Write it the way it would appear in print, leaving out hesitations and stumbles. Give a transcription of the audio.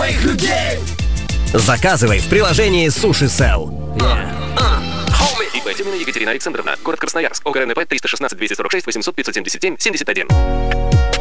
своих людей. Заказывай в приложении Суши Сел. ИП Тюмина Екатерина Александровна. Город Красноярск. ОГРНП 316 246 800 577 71.